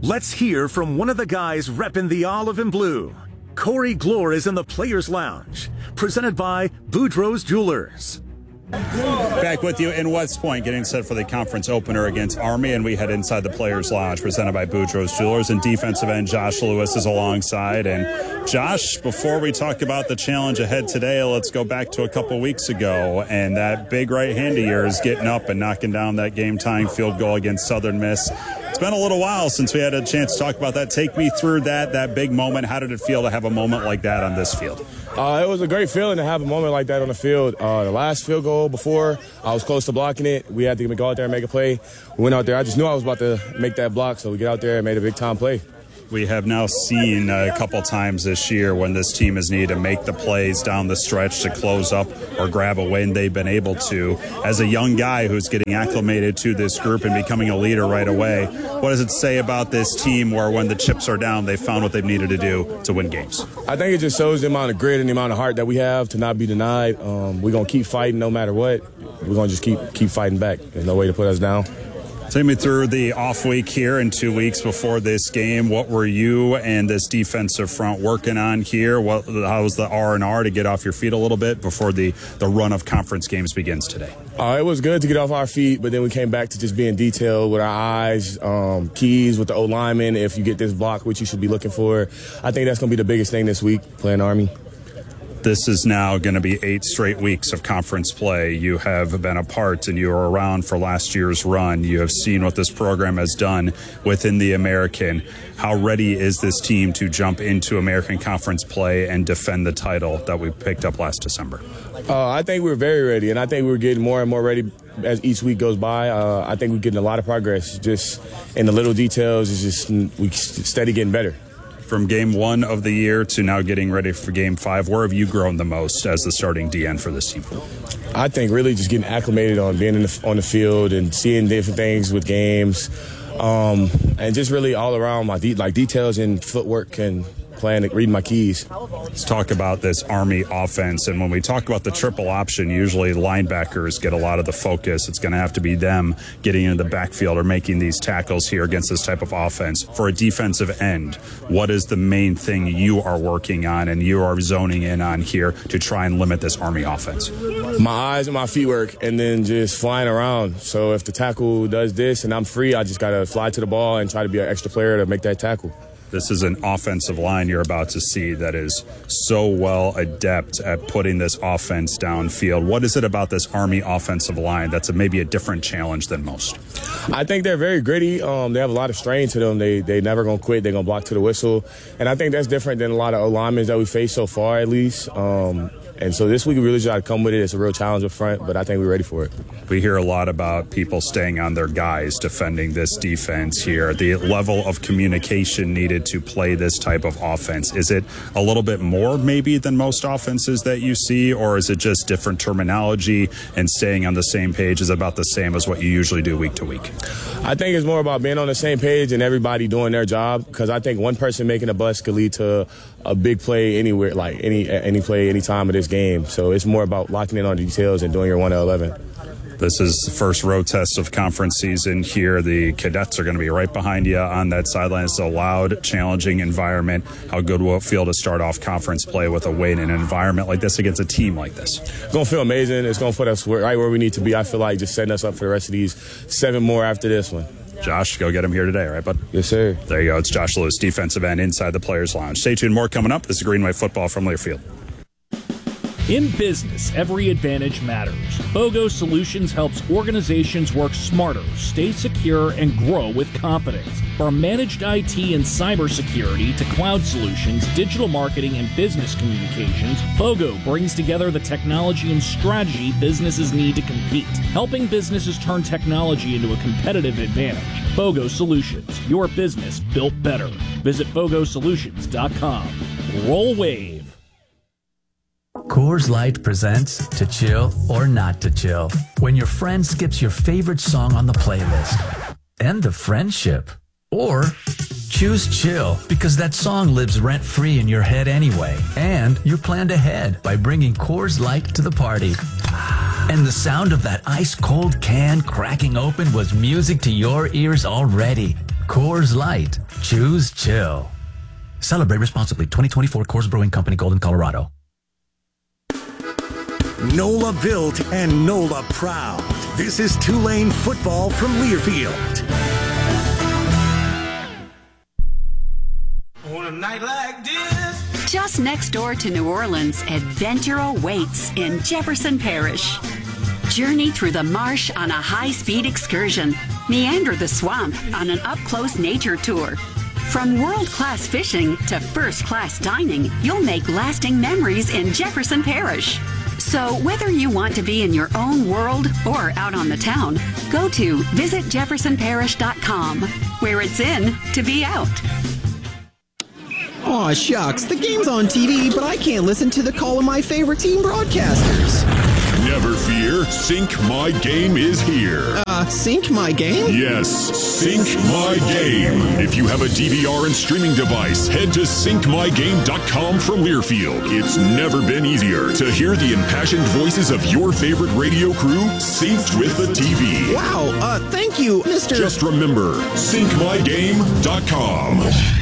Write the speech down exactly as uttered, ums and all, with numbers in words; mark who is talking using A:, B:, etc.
A: Let's hear from one of the guys repping the olive and blue. Corey Glore is in the Players Lounge, presented by Boudreaux's Jewelers.
B: Back with you in West Point, getting set for the conference opener against Army, and we head inside the Players Lounge, presented by Boudreaux's Jewelers, and defensive end Josh Lewis is alongside. And Josh, before we talk about the challenge ahead today, let's go back to a couple weeks ago, and that big right hand of yours getting up and knocking down that game-tying field goal against Southern Miss. It's been a little while since we had a chance to talk about that. Take me through that, that big moment. How did it feel to have a moment like that on this field?
C: Uh, it was a great feeling to have a moment like that on the field. Uh, the last field goal before, I was close to blocking it. We had to go out there and make a play. We went out there. I just knew I was about to make that block, so we get out there and made a big-time play.
B: We have now seen a couple times this year when this team has needed to make the plays down the stretch to close up or grab a win. They've been able to. As a young guy who's getting acclimated to this group and becoming a leader right away, what does it say about this team where when the chips are down, they found what they've needed to do to win games?
C: I think it just shows the amount of grit and the amount of heart that we have to not be denied. Um, we're going to keep fighting no matter what. We're going to just keep keep fighting back. There's no way to put us down.
B: Take me through the off week here in two weeks before this game. What were you and this defensive front working on here? What, how was the R and R to get off your feet a little bit before the, the run of conference games begins today?
C: Uh, it was good to get off our feet, but then we came back to just being detailed with our eyes, um, keys with the O-lineman. If you get this block, which you should be looking for, I think that's going to be the biggest thing this week, playing Army.
B: This is now going to be eight straight weeks of conference play. You have been a part and you were around for last year's run. You have seen what this program has done within the American. How ready is this team to jump into American Conference play and defend the title that we picked up last December?
C: Uh, I think we're very ready, and I think we're getting more and more ready as each week goes by. Uh, I think we're getting a lot of progress just in the little details. It's just we steady getting better.
B: From game one of the year to now getting ready for game five, where have you grown the most as the starting D N for this team?
C: I think really just getting acclimated on being in the, on the field and seeing different things with games, um, and just really all around my de- like details and footwork and playing, reading my keys.
B: Let's talk about this Army offense. And when we talk about the triple option, usually linebackers get a lot of the focus. It's going to have to be them getting into the backfield or making these tackles here against this type of offense. For a defensive end, what is the main thing you are working on and you are zoning in on here to try and limit this Army offense?
C: My eyes and my feet work, and then just flying around. So if the tackle does this and I'm free, I just got to fly to the ball and try to be an extra player to make that tackle.
B: This is an offensive line you're about to see that is so well adept at putting this offense downfield. What is it about this Army offensive line that's a, maybe a different challenge than most?
C: I think they're very gritty. Um, they have a lot of strain to them. They they never going to quit. They're going to block to the whistle. And I think that's different than a lot of O-linemen that we faced so far, at least. Um, and so this week we really try to come with it. It's a real challenge up front, but I think we're ready for it.
B: We hear a lot about people staying on their guys defending this defense here. The level of communication needed to play this type of offense, is it a little bit more maybe than most offenses that you see, or is it just different terminology and staying on the same page is about the same as what you usually do week to week?
C: I think it's more about being on the same page and everybody doing their job, because I think one person making a bust could lead to a big play anywhere, like any any play, any time of this game. So it's more about locking in on the details and doing your one to eleven.
B: This is the first road test of conference season here. The cadets are going to be right behind you on that sideline. It's a loud, challenging environment. How good will it feel to start off conference play with a win in an environment like this against a team like this?
C: It's going to feel amazing. It's going to put us right where we need to be. I feel like just setting us up for the rest of these seven more after this one.
B: Josh, go get him here today, right, bud?
C: Yes, sir.
B: There you go. It's Josh Lewis, defensive end inside the Players Lounge. Stay tuned. More coming up. This is Green White Football from Learfield.
D: In business, every advantage matters. BOGO Solutions helps organizations work smarter, stay secure, and grow with confidence. From managed I T and cybersecurity to cloud solutions, digital marketing, and business communications, BOGO brings together the technology and strategy businesses need to compete, helping businesses turn technology into a competitive advantage. BOGO Solutions, your business built better. Visit bogo solutions dot com. Roll Wave.
E: Coors Light presents To Chill or Not to Chill. When your friend skips your favorite song on the playlist. End of friendship. Or choose chill because that song lives rent-free in your head anyway. And you planned ahead by bringing Coors Light to the party. And the sound of that ice-cold can cracking open was music to your ears already. Coors Light. Choose chill. Celebrate responsibly. twenty twenty-four Coors Brewing Company, Golden, Colorado.
A: NOLA built and NOLA proud. This is Tulane football from Learfield.
F: On a night like this.
G: Just next door to New Orleans, adventure awaits in Jefferson Parish. Journey through the marsh on a high-speed excursion. Meander the swamp on an up-close nature tour. From world-class fishing to first-class dining, you'll make lasting memories in Jefferson Parish. So whether you want to be in your own world or out on the town, go to visit jefferson parish dot com, where it's in to be out.
H: Aw, shucks, the game's on T V, but I can't listen to the call of my favorite team broadcasters.
I: Never fear, Sync My Game is here.
H: Uh, Sync My Game?
I: Yes, Sync My Game. If you have a D V R and streaming device, head to sync my game dot com from Learfield. It's never been easier to hear the impassioned voices of your favorite radio crew synced with the T V.
H: Wow, uh, thank you, Mister
I: Just remember, sync my game dot com.